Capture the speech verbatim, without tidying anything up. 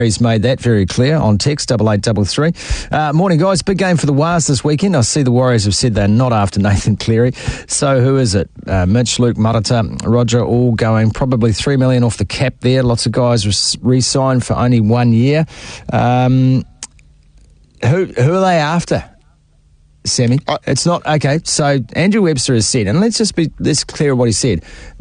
He's made that very clear on text, double eight double three. Uh, morning, guys. Big game for the Warriors this weekend. I see the Warriors have said they're not after Nathan Cleary. So who is it? Uh, Mitch, Luke, Marata, Roger, all going probably three million off the cap there. Lots of guys re-signed for only one year. Um, who who are they after? Sammy? I- It's not, okay, so Andrew Webster has said, and let's just be, let's clear what he said.